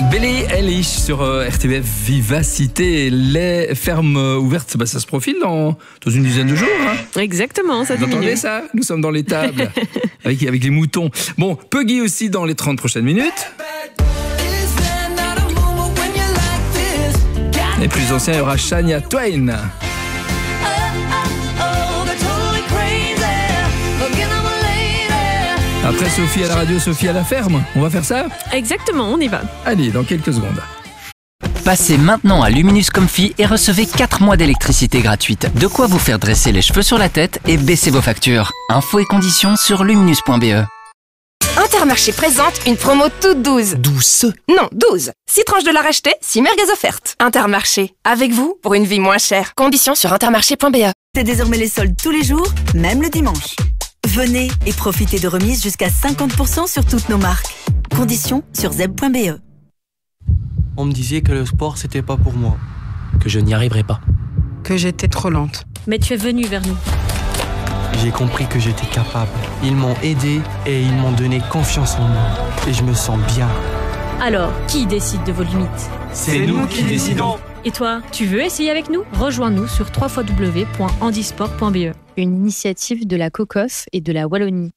Billie Eilish sur RTBF Vivacité. Les fermes ouvertes, ça se profile dans une dizaine de jours. Hein. Exactement, ça Vous diminue. entendez ça? Nous sommes dans les tables avec les moutons. Bon, Puggy aussi dans les 30 prochaines minutes. Et plus ancien, il y aura Shania Twain. Après Sophie à la radio, Sophie à la ferme. On va faire ça? Exactement, on y va. Allez, dans quelques secondes. Passez maintenant à Luminous Comfy et recevez 4 mois d'électricité gratuite. De quoi vous faire dresser les cheveux sur la tête et baisser vos factures. Infos et conditions sur luminous.be. Intermarché présente une promo toute douce. Douce. Non, 12. 6 tranches de la racheter, 6 merguez offertes. Intermarché, avec vous pour une vie moins chère. Conditions sur intermarché.be. C'est désormais les soldes tous les jours, même le dimanche. Venez et profitez de remises jusqu'à 50% sur toutes nos marques. Conditions sur zeb.be. On me disait que le sport, c'était pas pour moi. Que je n'y arriverais pas. Que j'étais trop lente. Mais tu es venu vers nous. J'ai compris que j'étais capable. Ils m'ont aidé et ils m'ont donné confiance en moi. Et je me sens bien. Alors, qui décide de vos limites? C'est nous qui décidons. Et toi, tu veux essayer avec nous? Rejoins-nous sur www.handisport.be. Une initiative de la COCOF et de la Wallonie.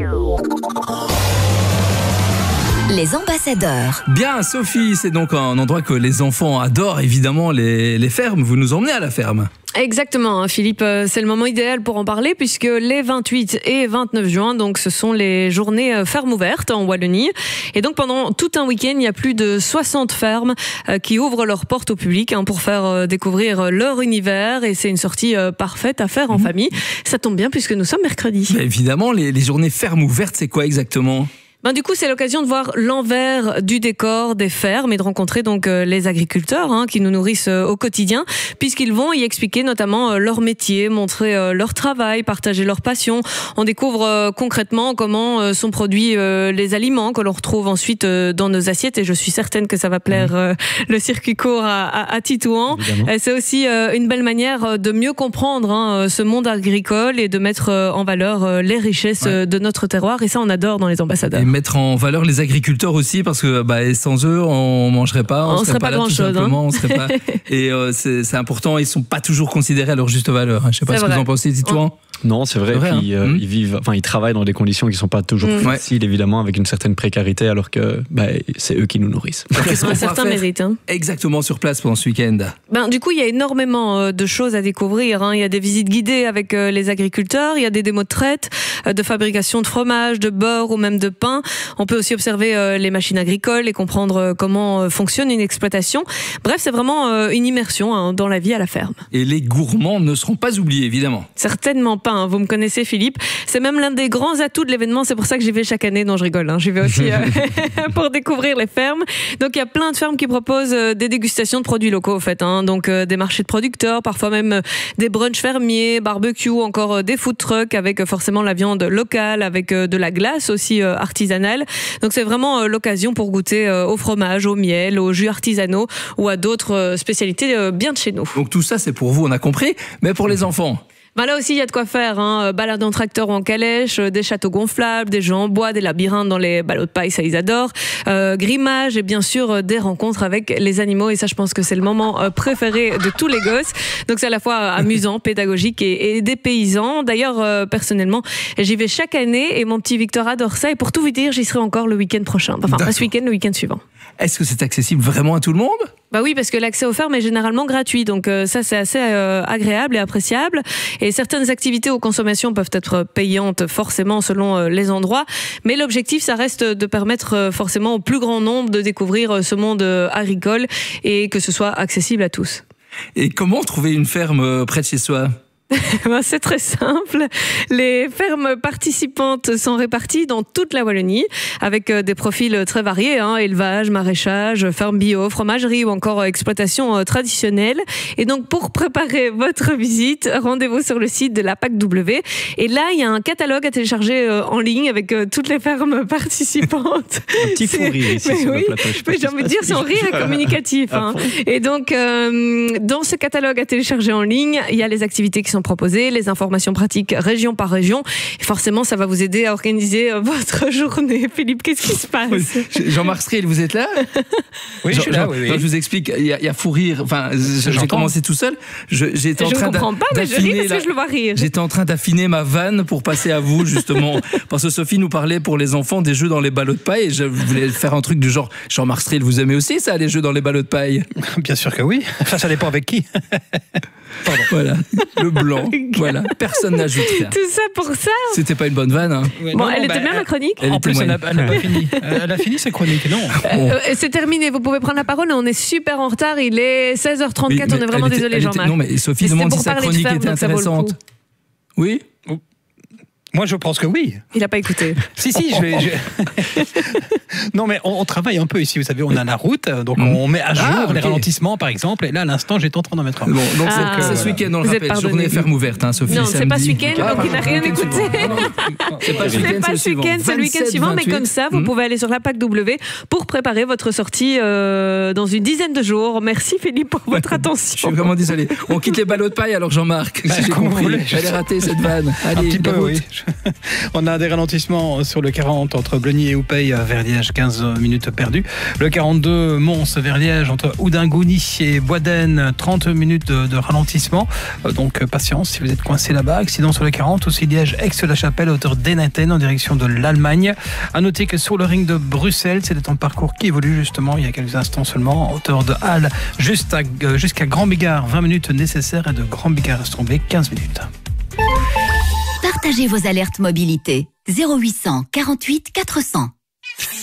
Les ambassadeurs. Bien, Sophie, c'est donc un endroit que les enfants adorent, évidemment, les fermes. Vous nous emmenez à la ferme. Exactement, hein, Philippe, c'est le moment idéal pour en parler puisque les 28 et 29 juin, donc ce sont les journées fermes ouvertes en Wallonie. Et donc pendant tout un week-end, il y a plus de 60 fermes qui ouvrent leurs portes au public pour faire découvrir leur univers. Et c'est une sortie parfaite à faire en famille. Ça tombe bien puisque nous sommes mercredi. Mais évidemment, les journées fermes ouvertes, c'est quoi exactement ? Du coup, c'est l'occasion de voir l'envers du décor des fermes et de rencontrer donc les agriculteurs qui nous nourrissent au quotidien, puisqu'ils vont y expliquer notamment leur métier, montrer leur travail, partager leur passion. On découvre concrètement comment sont produits les aliments que l'on retrouve ensuite dans nos assiettes, et je suis certaine que ça va plaire le circuit court à Titouan. C'est aussi une belle manière de mieux comprendre ce monde agricole et de mettre en valeur les richesses de notre terroir, et ça on adore dans les ambassadeurs. Mettre en valeur les agriculteurs aussi, parce que sans eux on mangerait pas, on serait pas là, tout simplement, on serait pas. Et c'est important, ils sont pas toujours considérés à leur juste valeur. Je sais pas ce que vous en pensez, Titouan. Non, c'est vrai. Puis, ils travaillent dans des conditions qui sont pas toujours faciles, évidemment, avec une certaine précarité, alors que c'est eux qui nous nourrissent. Certains méritent. Exactement sur place pendant ce week-end. Du coup, il y a énormément de choses à découvrir. Il y a des visites guidées avec les agriculteurs, il y a des démos de traite, de fabrication de fromage, de beurre ou même de pain. On peut aussi observer les machines agricoles et comprendre comment fonctionne une exploitation. Bref, c'est vraiment une immersion dans la vie à la ferme. Et les gourmands ne seront pas oubliés, évidemment. Certainement pas. Vous me connaissez, Philippe. C'est même l'un des grands atouts de l'événement. C'est pour ça que j'y vais chaque année. Non, je rigole. J'y vais aussi pour découvrir les fermes. Donc, il y a plein de fermes qui proposent des dégustations de produits locaux, en fait. Donc, des marchés de producteurs, parfois même des brunchs fermiers, barbecue, encore des food trucks avec forcément la viande locale, avec de la glace aussi artisanale. Donc, c'est vraiment l'occasion pour goûter au fromage, au miel, aux jus artisanaux ou à d'autres spécialités bien de chez nous. Donc, tout ça, c'est pour vous, on a compris. Mais pour les enfants, là aussi, il y a de quoi faire. Balade en tracteur ou en calèche, des châteaux gonflables, des jeux en bois, des labyrinthes dans les ballots de paille, ça ils adorent. Grimage et bien sûr des rencontres avec les animaux. Et ça, je pense que c'est le moment préféré de tous les gosses. Donc c'est à la fois amusant, pédagogique et dépaysant. D'ailleurs, personnellement, j'y vais chaque année et mon petit Victor adore ça. Et pour tout vous dire, j'y serai encore le week-end prochain. Enfin, pas ce week-end, le week-end suivant. Est-ce que c'est accessible vraiment à tout le monde ? Oui, parce que l'accès aux fermes est généralement gratuit, donc ça c'est assez agréable et appréciable. Et certaines activités aux consommations peuvent être payantes forcément selon les endroits, mais l'objectif ça reste de permettre forcément au plus grand nombre de découvrir ce monde agricole et que ce soit accessible à tous. Et comment trouver une ferme près de chez soi ? C'est très simple. Les fermes participantes sont réparties dans toute la Wallonie avec des profils très variés, élevage, maraîchage, ferme bio, fromagerie ou encore exploitation traditionnelle. Et donc pour préparer votre visite, rendez-vous sur le site de la PAC-W. Et là, il y a un catalogue à télécharger en ligne avec toutes les fermes participantes. Un petit fou rire ici sur le plateau. J'ai envie de dire, son rire est communicatif. Et donc, dans ce catalogue à télécharger en ligne, il y a les activités qui sont sont proposées, les informations pratiques région par région. Et forcément, ça va vous aider à organiser votre journée. Philippe, qu'est-ce qui se passe? Jean-Marc Striel, vous êtes là? Oui, je suis là. Oui. Je vous explique, il y a fou rire. Enfin, j'ai commencé tout seul. J'étais en train comprends pas, mais je ris parce que je le vois rire. J'étais en train d'affiner ma vanne pour passer à vous, justement. Parce que Sophie nous parlait pour les enfants des jeux dans les ballots de paille. Et je voulais faire un truc du genre, Jean-Marc Striel, vous aimez aussi ça, les jeux dans les ballots de paille? Bien sûr que oui. Enfin, ça dépend avec qui. Pardon. Voilà, le blanc. Voilà, personne n'ajoute rien. Tout ça pour ça. C'était pas une bonne vanne. Hein. Ouais, bon, elle était bien la chronique. En plus, elle n'a pas fini. Elle a fini sa chronique, non. C'est terminé. Vous pouvez prendre la parole. On est super en retard. Il est 16h34. Oui, on est vraiment désolé, Jean-Marc. Non, mais Sophie demande si sa chronique était intéressante. Oui. Moi, je pense que oui. Il n'a pas écouté. Si, Non, mais on travaille un peu ici. Vous savez, on a la route, donc on met à jour les ralentissements, par exemple. Et là, à l'instant, j'étais en train d'en mettre un. Bon, donc c'est ce week-end, on le rappelle, journée ferme ouverte, hein, Sophie. Non, c'est pas ce week-end, donc il n'a rien écouté. C'est pas ce week-end, c'est le week-end suivant. Mais comme ça, vous pouvez aller sur la PAC W pour préparer votre sortie dans une dizaine de jours. Merci Philippe pour votre attention. Je suis vraiment désolé. On quitte les ballots de paille, alors Jean-Marc. J'ai compris. J'allais rater cette vanne. Allez, un petit peu, oui. On a des ralentissements sur le 40 entre Bleugny et Oupey vers Liège, 15 minutes perdues. Le 42 Mons vers Liège entre Oudingouni et Boisden, 30 minutes de ralentissement. Donc patience si vous êtes coincé là-bas. Accident sur le 40 aussi Liège-Aix-la-Chapelle à hauteur d'Enaten en direction de l'Allemagne. À noter que sur le ring de Bruxelles, c'est un parcours qui évolue justement il y a quelques instants seulement, à hauteur de Halle jusqu'à Grand Bigard, 20 minutes nécessaires et de Grand Bigard à Strombeck, 15 minutes. Partagez vos alertes mobilité 0800 48 400.